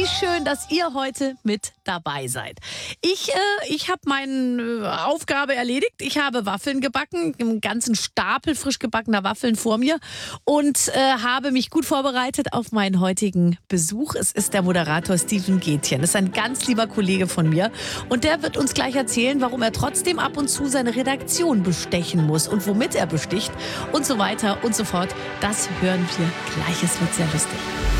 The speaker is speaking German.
Wie schön, dass ihr heute mit dabei seid. Ich habe meine Aufgabe erledigt. Ich habe Waffeln gebacken, einen ganzen Stapel frisch gebackener Waffeln vor mir und habe mich gut vorbereitet auf meinen heutigen Besuch. Es ist der Moderator Steven Gätjen. Das ist ein ganz lieber Kollege von mir und der wird uns gleich erzählen, warum er trotzdem ab und zu seine Redaktion bestechen muss und womit er besticht und so weiter und so fort. Das hören wir gleich. Es wird sehr lustig.